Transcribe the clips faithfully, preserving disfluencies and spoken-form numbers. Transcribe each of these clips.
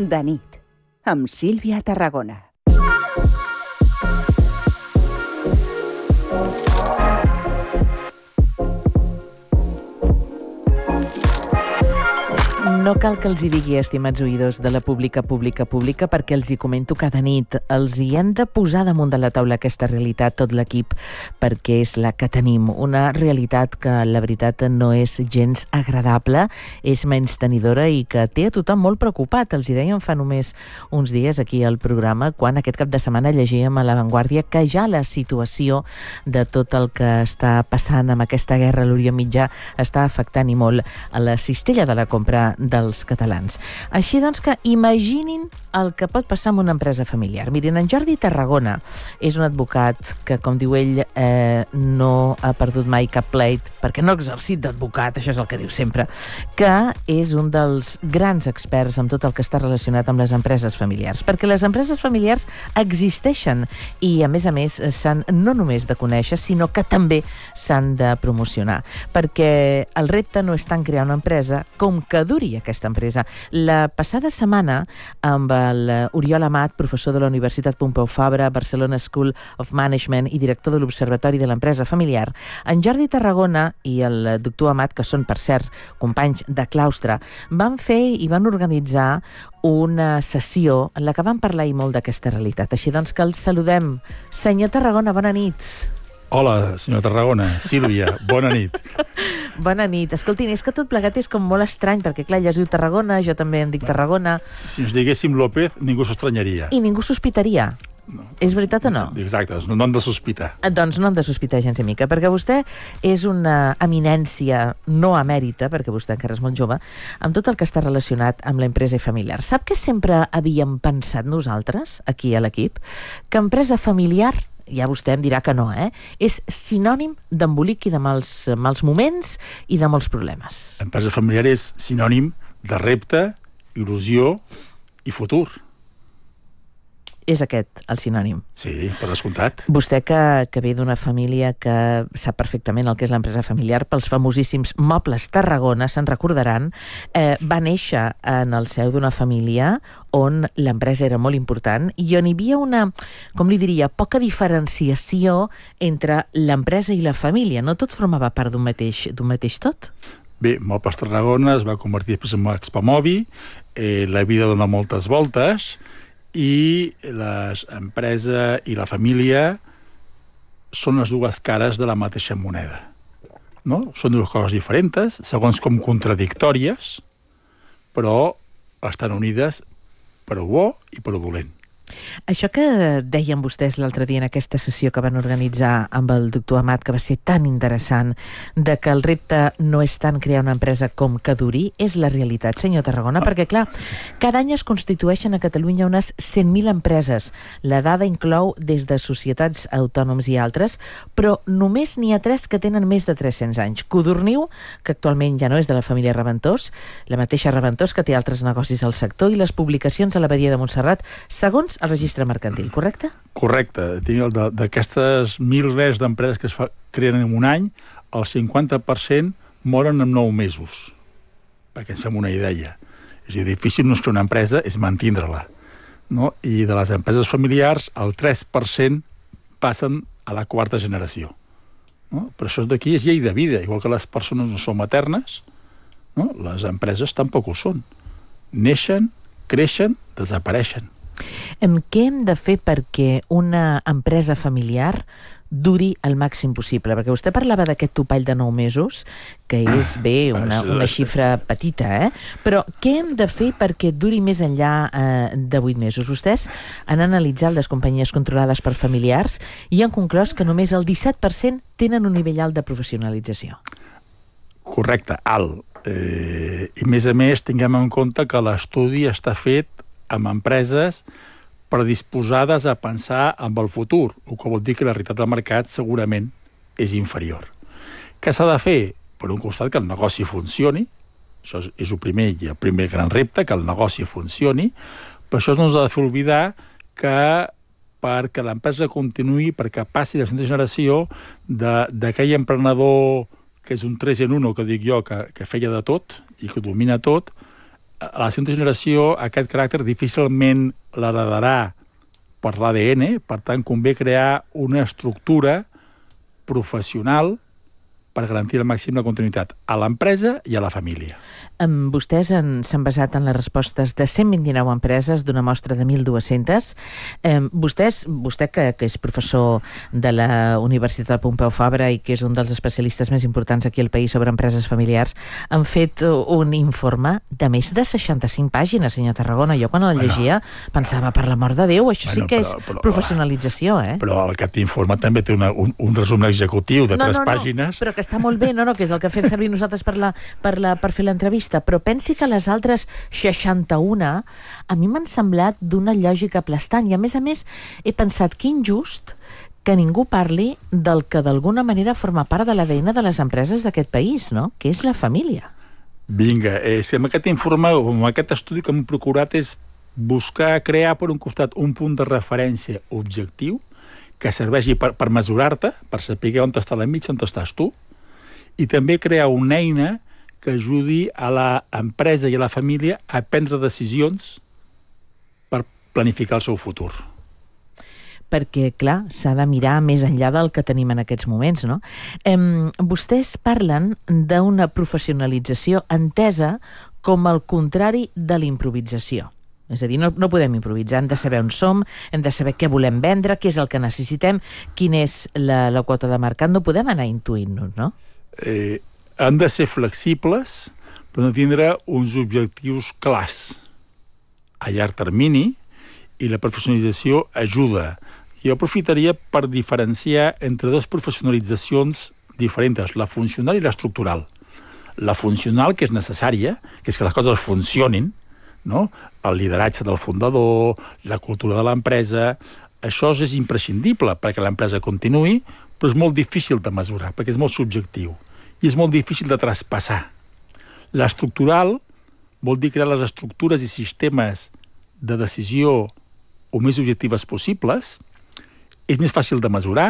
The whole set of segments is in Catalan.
De nit, amb Sílvia Tarragona. No cal que els hi digui, estimats oïdors de la pública, pública, pública, perquè els hi comento cada nit. Els hi hem de posar damunt de la taula aquesta realitat, tot l'equip, perquè és la que tenim. Una realitat que, la veritat, no és gens agradable, és menystenidora i que té a tothom molt preocupat. Els hi dèiem fa només uns dies aquí al programa, quan aquest cap de setmana llegíem a La Vanguardia que ja la situació de tot el que està passant amb aquesta guerra a l'Orient Mitjà està afectant i molt a la cistella de la compra dels catalans. Així doncs que imaginin el que pot passar amb una empresa familiar. Mirin, en Jordi Tarragona és un advocat que, com diu ell, eh, no ha perdut mai cap pleit, perquè no ha exercit d'advocat, això és el que diu sempre, que és un dels grans experts en tot el que està relacionat amb les empreses familiars, perquè les empreses familiars existeixen i, a més a més, s'han no només de conèixer, sinó que també s'han de promocionar, perquè el repte no és tant crear una empresa com que duri aquesta empresa. La passada setmana, amb l'Oriol Amat, professor de la Universitat Pompeu Fabra, Barcelona School of Management i director de l'Observatori de l'Empresa Familiar, en Jordi Tarragona i el doctor Amat, que són, per cert, companys de claustre, van fer i van organitzar una sessió en la que van parlar i molt d'aquesta realitat. Així doncs que els saludem. Senyor Tarragona, bona nit. Hola, senyor Tarragona. Sílvia, bona nit. Bona nit. Escoltin, és que tot plegat és com molt estrany, perquè clar, ella es diu Tarragona, jo també em dic Tarragona. Si ens diguéssim López, ningú s'estranyaria. I ningú sospitaria. No, és veritat o no? Exacte, no han de sospitar. Doncs no han de sospitar gens ni mica, perquè vostè és una eminència no emèrita, perquè vostè encara és molt jove, amb tot el que està relacionat amb l'empresa familiar. Sap que sempre havíem pensat nosaltres, aquí a l'equip, que empresa familiar, ja vostè em dirà que no, eh? És sinònim d'embolic i de mals, mals moments i de molts problemes. Empresa familiar és sinònim de repte, il·lusió i futur. És aquest el sinònim. Sí, per descomptat. Vostè que, que ve d'una família que sap perfectament el que és l'empresa familiar, pels famosíssims Mobles Tarragona, se'n recordaran, eh, va néixer en el seu d'una família on l'empresa era molt important i on hi havia una, com li diria, poca diferenciació entre l'empresa i la família. No tot formava part d'un mateix, d'un mateix tot? Bé, Mobles Tarragona es va convertir després en Expamobi, eh, la vida dona moltes voltes, i l'empresa i la família són les dues cares de la mateixa moneda. No? Són dues coses diferents, segons com contradictòries, però estan unides per bo i per dolent. Això que deien vostès l'altre dia en aquesta sessió que van organitzar amb el doctor Amat, que va ser tan interessant, de que el repte no és tant crear una empresa com que duri, és la realitat, senyor Tarragona, perquè clar, cada any es constitueixen a Catalunya unes cent mil empreses. La dada inclou des de societats autònoms i altres, però només n'hi ha tres que tenen més de tres-cents anys. Codorniu, que actualment ja no és de la família Reventós, la mateixa Reventós que té altres negocis al sector, i les publicacions a l'Abadia de Montserrat, segons el registre mercantil, correcte? Correcte. D'aquestes mil res d'empreses que es fa, creen en un any, el cinquanta per cent moren en nou mesos. Perquè ens fem una idea. És a dir, difícil no és crear una empresa, és mantindre-la. No? I de les empreses familiars, el tres per cent passen a la quarta generació. No? Però això d'aquí és llei de vida. Igual que les persones no són maternes, no? Les empreses tampoc ho són. Neixen, creixen, desapareixen. En què hem de fer perquè una empresa familiar duri el màxim possible? Perquè vostè parlava d'aquest topall de nou mesos, que és bé una, una xifra petita, eh? Però què hem de fer perquè duri més enllà eh, de vuit mesos? Vostès han analitzat les companyies controlades per familiars i han conclòs que només el disset per cent tenen un nivell alt de professionalització. Correcte, alt. Eh, I més a més, tinguem en compte que l'estudi està fet amb empreses predisposades a pensar en el futur, el que vol dir que la realitat del mercat segurament és inferior. Què s'ha de fer? Per un costat, que el negoci funcioni, això és el primer i el primer gran repte, que el negoci funcioni, però això no ens ha de fer oblidar que perquè l'empresa continuï, perquè passi la segona generació d'aquell emprenedor que és un tres en un, que dic jo, que, que feia de tot i que domina tot, la segona generació aquest caràcter difícilment l'heredarà per l'A D N, per tant, convé crear una estructura professional per garantir al màxim la continuïtat a l'empresa i a la família. Um, vostès s'han basat en les respostes de cent vint-i-nou empreses d'una mostra de mil dues-centes. Um, vostès, vostè que, que és professor de la Universitat Pompeu Fabra i que és un dels especialistes més importants aquí al país sobre empreses familiars, han fet un informe de més de seixanta-cinc pàgines, senyor Tarragona. Jo quan el bueno, llegia pensava, per l'amor de Déu, això bueno, sí que però, és però, professionalització, eh? Però aquest informe també té una, un, un resum executiu de no, tres no, no, pàgines. Però que està molt bé, no, no, que és el que fem servir nosaltres per, la, per, la, per fer l'entrevista. Però pensi que les altres seixanta-un a mi m'han semblat d'una lògica aplastant i a més a més he pensat que injust que ningú parli del que d'alguna manera forma part de l'A D N de les empreses d'aquest país, no? Que és la família. Vinga, eh, si amb aquest informe o amb aquest estudi que hem procurat és buscar crear per un costat un punt de referència objectiu que serveixi per, per mesurar-te, per saber on està la mitja, on estàs tu, i també crear una eina que ajudi a l'empresa i a la família a prendre decisions per planificar el seu futur. Perquè, clar, s'ha de mirar més enllà del que tenim en aquests moments, no? Eh, vostès parlen d'una professionalització entesa com el contrari de l'improvisació. És a dir, no, no podem improvisar, hem de saber on som, hem de saber què volem vendre, què és el que necessitem, quina és la, la quota de mercat, no podem anar intuint-nos, no? Eh, han de ser flexibles, però no tindre uns objectius clars a llarg termini, i la professionalització ajuda. Jo aprofitaria per diferenciar entre dues professionalitzacions diferents, la funcional i l'estructural. La funcional, que és necessària, que és que les coses funcionin, no? El lideratge del fundador, la cultura de l'empresa, això és imprescindible perquè l'empresa continuï, però és molt difícil de mesurar, perquè és molt subjectiu. I és molt difícil de traspassar. L'estructural vol dir crear les estructures i sistemes de decisió o més objectives possibles, és més fàcil de mesurar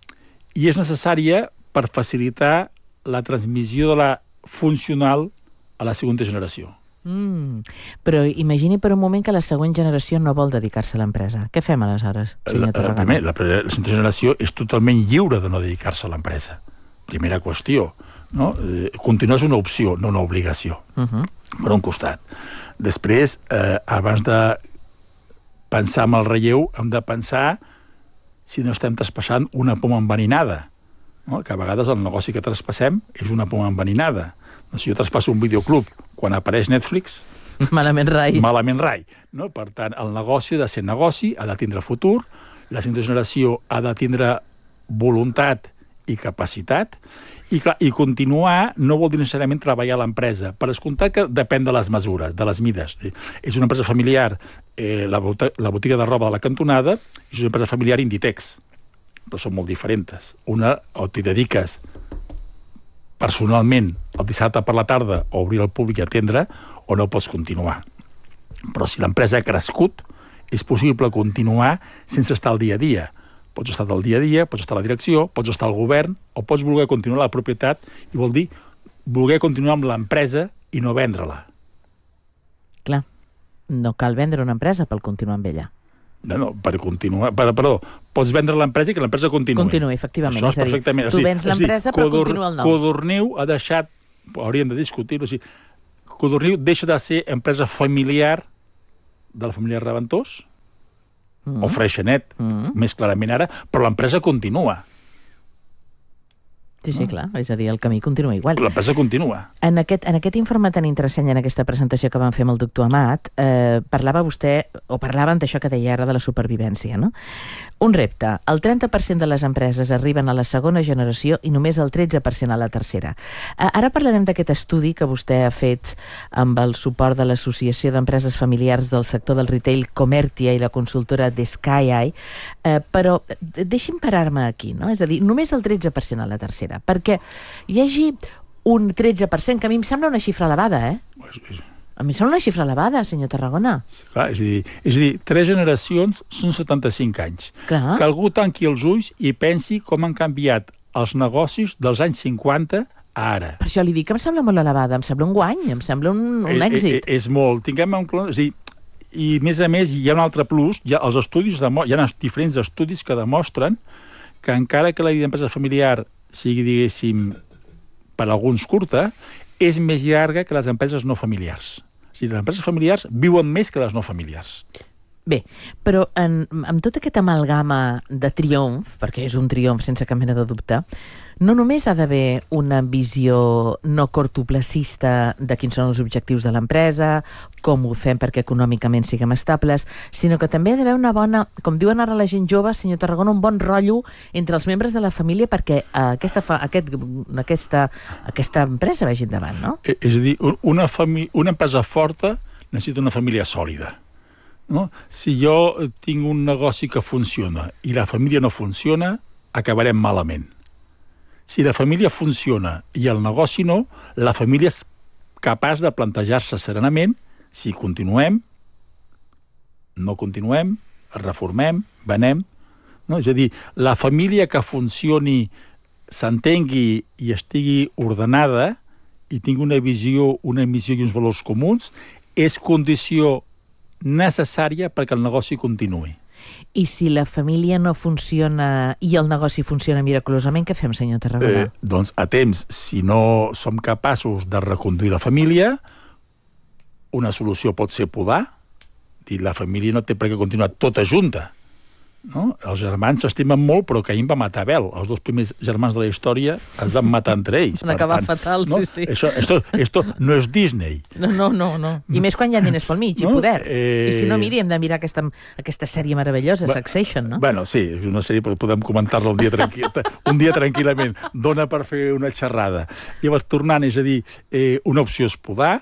i és necessària per facilitar la transmissió de la funcional a la segona generació. Mm, però imagini per un moment que la següent generació no vol dedicar-se a l'empresa. Què fem aleshores, senyor Tarragona? Primer, la, la segona generació és totalment lliure de no dedicar-se a l'empresa. Primera qüestió. No? Eh, continuar és una opció, no una obligació, uh-huh. per un costat. Després, eh, abans de pensar en el relleu, hem de pensar si no estem traspassant una poma enveninada, no? Que a vegades el negoci que traspassem és una poma enveninada. No? Si jo traspasso un videoclub quan apareix Netflix, malament rai. Malament rai. No? Per tant, el negoci ha de ser negoci, ha de tindre futur, la segona generació ha de tindre voluntat i capacitat, i, clar, i continuar no vol dir necessàriament treballar a l'empresa. Per descomptar que depèn de les mesures, de les mides. És una empresa familiar, eh, la, la botiga de roba de la cantonada, és una empresa familiar Inditex, però són molt diferents. Una, o t'hi dediques personalment el dissabte per la tarda a obrir al públic i atendre, o no pots continuar. Però si l'empresa ha crescut, és possible continuar sense estar al dia a dia. Pots estar del dia a dia, pots estar a la direcció, pots estar al govern, o pots voler continuar la propietat, i vol dir voler continuar amb l'empresa i no vendre-la. Clar, no cal vendre una empresa per continuar amb ella. No, no, per continuar... Per, perdó, pots vendre l'empresa i que l'empresa continuï. Continuï, efectivament. Això és, és perfectament. Tu vens l'empresa però Codor, continua el nom. Codorniu ha deixat, hauríem de discutir-ho, o sigui, Codorniu deixa de ser empresa familiar de la família Reventós, Mm. o Freixenet, mm. més clarament ara, però l'empresa continua. Sí, sí, clar. És a dir, el camí continua igual. L'empresa continua. En aquest, en aquest informe tan interessant i en aquesta presentació que vam fer amb el doctor Amat, eh, parlava vostè, o parlaven d'això que deia ara de la supervivència, no? Un repte. El trenta per cent de les empreses arriben a la segona generació i només el tretze per cent a la tercera. Eh, ara parlarem d'aquest estudi que vostè ha fet amb el suport de l'Associació d'Empreses Familiars del sector del retail Comertia i la consultora The Sky Eye, eh, però deixi'm parar-me aquí, no? És a dir, només el tretze per cent a la tercera, perquè hi hagi un tretze per cent, que a mi em sembla una xifra elevada, eh? A mi em sembla una xifra elevada, senyor Tarragona. Sí, clar, és a dir, és a dir, tres generacions són setanta-cinc anys. Clar. Que algú tanqui els ulls i pensi com han canviat els negocis dels anys cinquanta Ara. Per això li dic que em sembla molt elevada, em sembla un guany, em sembla un, un Eh, èxit. eh, És molt. Tinguem en compte... És a dir, i, a més a més, hi ha un altre plus. Hi ha, els estudis demo, hi ha diferents estudis que demostren que encara que la vida d'empresa familiar sigui, diguéssim, per alguns curta, és més llarga que les empreses no familiars. O sigui, les empreses familiars viuen més que les no familiars. Bé, però en, amb tota aquesta amalgama de triomf, perquè és un triomf sense cap mena de dubte, no només ha d'haver una visió no cortoplacista de quins són els objectius de l'empresa, com ho fem perquè econòmicament siguem estables, sinó que també ha d'haver una bona, com diuen ara la gent jove, senyor Tarragona, un bon rotllo entre els membres de la família perquè uh, aquesta, fa, aquest, aquesta, aquesta empresa vagi endavant, no? Eh, És a dir, una, fami una empresa forta necessita una família sòlida. No? Si jo tinc un negoci que funciona i la família no funciona, acabarem malament. Si la família funciona i el negoci no, la família és capaç de plantejar-se serenament si continuem, no continuem, reformem, venem. No? És a dir, la família que funcioni, s'entengui i estigui ordenada i tingui una visió, una missió i uns valors comuns, és condició necessària perquè el negoci continuï. I si la família no funciona i el negoci funciona miraculosament, què fem, senyor Tarragona? Eh, doncs a temps, si no som capaços de reconduir la família, una solució pot ser podar, dir la família no té per què continuar tota junta. No? Els germans s'estimen molt, però Caín va matar Abel. Els dos primers germans de la història es van matar entre ells. Van acabar fatal, no? sí, sí. Això, esto, esto no és Disney. No, no, no, no. I més quan hi ha diners pel mig, no? I poder. Eh... I si no, miri, hem de mirar aquesta, aquesta sèrie meravellosa, Va, Succession, no? Bueno, sí, és una sèrie, podem comentar-la un dia tranquil, un dia tranquil·lament. Dona per fer una xerrada. Llavors, tornant, és a dir, eh, una opció és podar.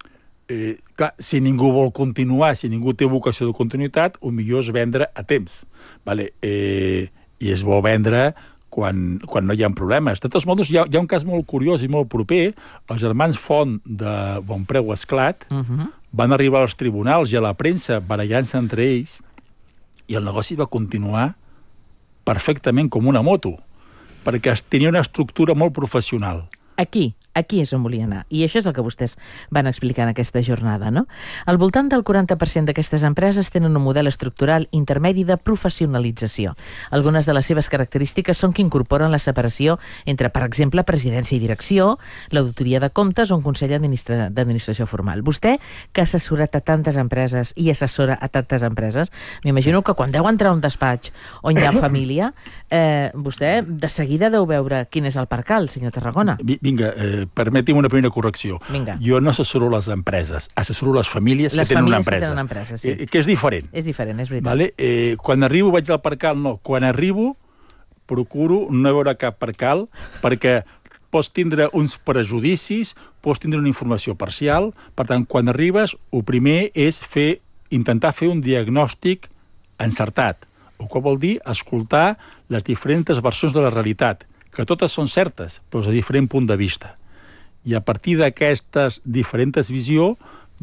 Eh, clar, si ningú vol continuar, si ningú té vocació de continuïtat, el millor és vendre a temps. Vale? Eh, I és bo vendre quan, quan no hi ha problemes. De tots modos, hi ha, hi ha un cas molt curiós i molt proper. Els germans Font de Bonpreu Esclat uh -huh. van arribar als tribunals i a la premsa barallant-se entre ells i el negoci va continuar perfectament com una moto, perquè tenia una estructura molt professional. Aquí, aquí és on volia anar. I això és el que vostès van explicar en aquesta jornada, no? Al voltant del quaranta per cent d'aquestes empreses tenen un model estructural intermedi de professionalització. Algunes de les seves característiques són que incorporen la separació entre, per exemple, presidència i direcció, l'auditoria de comptes o un consell d'administració formal. Vostè, que ha assessorat a tantes empreses i assessora a tantes empreses, m'imagino que quan deu entrar a un despatx on hi ha família, eh, vostè de seguida deu veure quin és el percal, senyor Tarragona. Vinga, eh, permeti'm una primera correcció. Vinga. Jo no assessoro les empreses, assessoro les famílies les que tenen una empresa. Les famílies que empresa. tenen una empresa, sí. Eh, que és diferent. És diferent, és veritat. Vale? Eh, quan arribo vaig al percal, no. Quan arribo procuro no veure cap percal perquè pots tindre uns prejudicis, pots tindre una informació parcial. Per tant, quan arribes, el primer és fer, intentar fer un diagnòstic encertat. El que vol dir escoltar les diferents versions de la realitat, que totes són certes, però és a diferent punt de vista. I a partir d'aquestes diferents visions,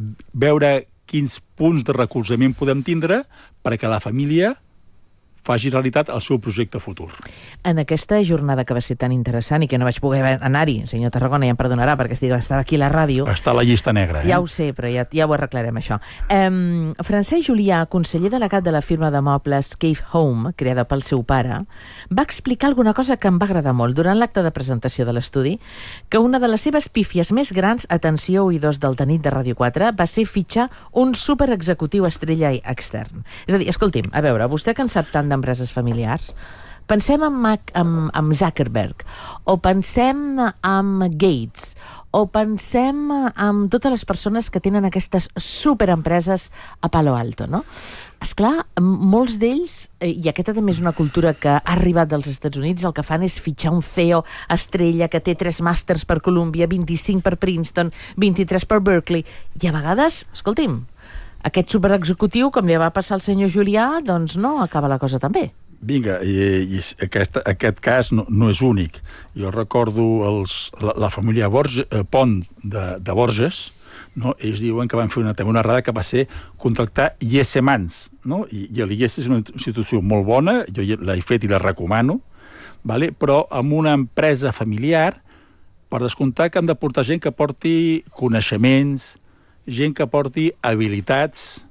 veure quins punts de recolzament podem tindre perquè la família faci realitat el seu projecte futur. En aquesta jornada que va ser tan interessant i que no vaig poder anar-hi, senyor Tarragona, ja em perdonarà perquè estic, estava aquí a la ràdio. Està a la llista negra, eh? Ja ho sé, però ja, ja ho arreglarem, això. Um, Francesc Julià, conseller delegat de la firma de mobles Cave Home, creada pel seu pare, va explicar alguna cosa que em va agradar molt durant l'acte de presentació de l'estudi, que una de les seves pífies més grans, atenció oïdors del de nit de Ràdio quatre, va ser fitxar un superexecutiu estrella extern. És a dir, escolti'm, a veure, vostè que en sap tant d'empreses familiars, pensem en, Mac, en, en Zuckerberg, o pensem en Gates, o pensem en totes les persones que tenen aquestes superempreses a Palo Alto, no? Esclar, molts d'ells, i aquesta també és una cultura que ha arribat dels Estats Units, el que fan és fitxar un C E O estrella que té tres màsters per Columbia, vint-i-cinc per Princeton, vint-i-tres per Berkeley, i a vegades, escolti'm, aquest superexecutiu, com li va passar al senyor Julià, doncs no acaba la cosa tan bé. Vinga, i, i aquest, aquest cas no, no és únic. Jo recordo els, la, la família Borges, eh, Pont de, de Borges, no? Ells diuen que van fer una, també una errada que va ser contractar Yesemans, no? I, i l'I E S és una institució molt bona, jo l'he fet i la recomano, vale? Però amb una empresa familiar Per descomptar que hem de portar gent que porti coneixements, gent que porti habilitats,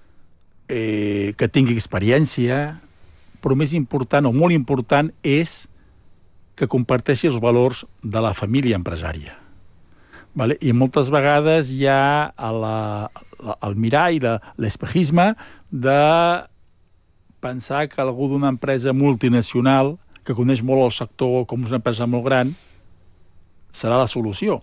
eh, que tingui experiència, però més important o molt important és que comparteixi els valors de la família empresària. Vale? I moltes vegades hi ha el, el mirall, l'espejisme de pensar que algú d'una empresa multinacional que coneix molt el sector com una empresa molt gran serà la solució.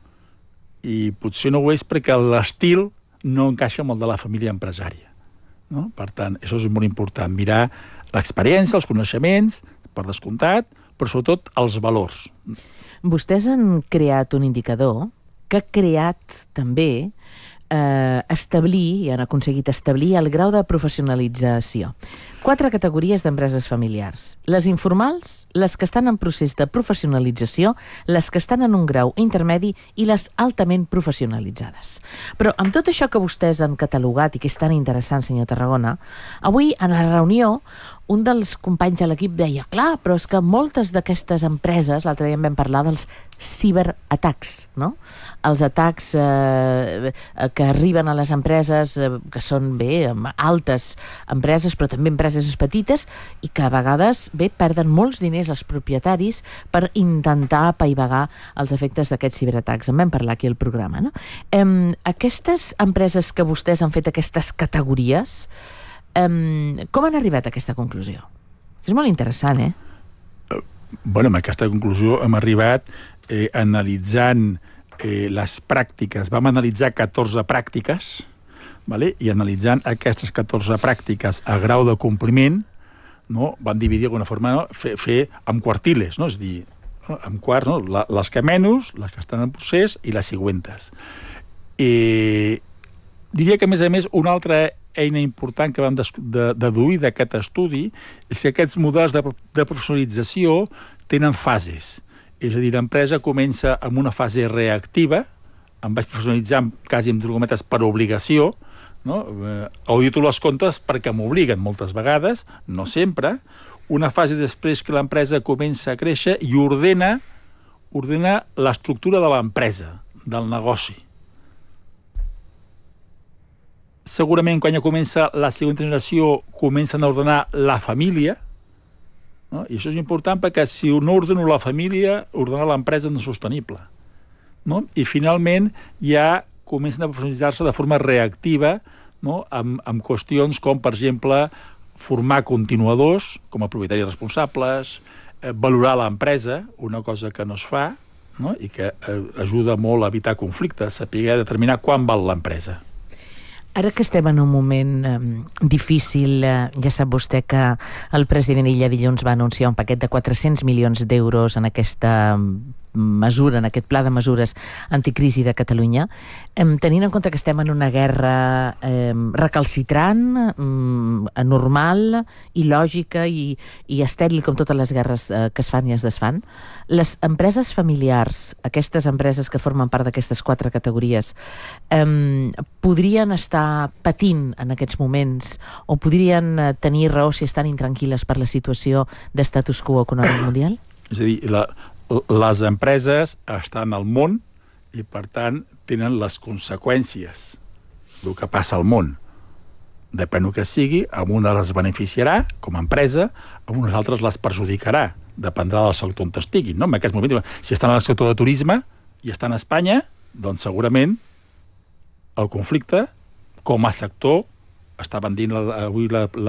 I potser no ho és perquè l'estil no encaixa amb el de la família empresària. No? Per tant, això és molt important, mirar l'experiència, els coneixements, per descomptat, però sobretot els valors. Vostès han creat un indicador que ha creat també eh, establir, i han aconseguit establir el grau de professionalització. Quatre categories d'empreses familiars. Les informals, les que estan en procés de professionalització, les que estan en un grau intermedi i les altament professionalitzades. Però amb tot això que vostès han catalogat i que és tan interessant, senyor Tarragona, avui en la reunió un dels companys de l'equip deia, clar, però és que moltes d'aquestes empreses, l'altre dia en vam parlar dels ciberatacs, no? Els atacs eh, que arriben a les empreses, eh, que són bé, altes empreses, però també empreses petites, i que a vegades bé perden molts diners els propietaris per intentar apaivagar els efectes d'aquests ciberatacs. En vam parlar aquí al programa, no? Eh, aquestes empreses que vostès han fet aquestes categories, Um, com han arribat a aquesta conclusió? És molt interessant, eh? Uh, bueno, amb aquesta conclusió hem arribat eh, analitzant eh, les pràctiques. Vam analitzar catorze pràctiques, vale? I analitzant aquestes catorze pràctiques a grau de compliment, no? Van dividir d'alguna forma, no? fer, fer amb quartiles, no? És a dir, no? Amb quarts, no? La, les que menys, les que estan en procés i les següents. I diria que, a més a més, una altra eina important que vam de, de, deduir d'aquest estudi és que aquests models de, de professionalització tenen fases. És a dir, l'empresa comença amb una fase reactiva, em vaig professionalitzar quasi amb drogometres per obligació, no? Eh, audito les comptes perquè m'obliguen moltes vegades, no sempre. Una fase després que l'empresa comença a créixer i ordena, ordena l'estructura de l'empresa, del negoci. Segurament, quan ja comença la segona generació, comencen a ordenar la família, no? I això és important perquè si no ordeno la família, ordenar l'empresa no és sostenible. No? I finalment ja comencen a professionalitzar-se de forma reactiva, no? amb, amb qüestions com, per exemple, formar continuadors com a propietaris responsables, eh, valorar l'empresa, una cosa que no es fa, no? I que eh, ajuda molt a evitar conflictes, saber determinar quan val l'empresa. Ara que estem en un moment eh, difícil, eh, ja sap vostè que el president Illa dilluns va anunciar un paquet de quatre-cents milions d'euros en aquesta mesura, en aquest pla de mesures anticrisi de Catalunya, eh, tenint en compte que estem en una guerra eh, recalcitrant, eh, normal, il·lògica i, i estèril com totes les guerres eh, que es fan i es desfan, les empreses familiars, aquestes empreses que formen part d'aquestes quatre categories, eh, podrien estar patint en aquests moments o podrien tenir raó si estan intranquil·les per la situació d'estatus quo econòmic mundial? És a dir, la, les empreses estan al món i, per tant, tenen les conseqüències del que passa al món. Depèn del que sigui, a una les beneficiarà com a empresa, a unes altres les perjudicarà. Dependrà del sector on estiguin. No? En aquest moment, si estan al sector de turisme i estan a Espanya, doncs segurament el conflicte, com a sector, estaven dient avui la, la